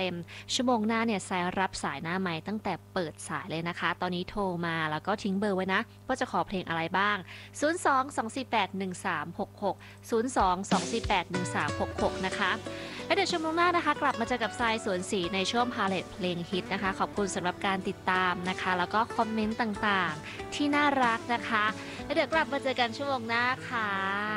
ต็มชั่วโมงหน้าเนี่ยทรายรับสายหน้าไมค์ตั้งแต่เปิดสายเลยนะคะตอนนี้โทรมาแล้วก็ทิ้งเบอร์ไว้นะว่าจะขอเพลงอะไรบ้าง02-248-1366 02-248-1366นะคะและเดี๋ยวชั่วโมงหน้านะคะกลับมาเจอกับทรายสวนศรีในช่วงพาเลทเพลงฮิตนะคะขอบคุณสำหรับการติดตามนะคะแล้วก็คอมเมนต์ต่างๆที่น่ารักนะคะแล้วเดี๋ยวกลับมาเจอกันชั่วโมงหน้าค่ะ